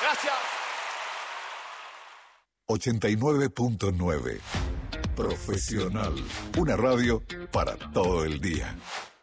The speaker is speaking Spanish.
Gracias. 89.9 Profesional. Una radio para todo el día.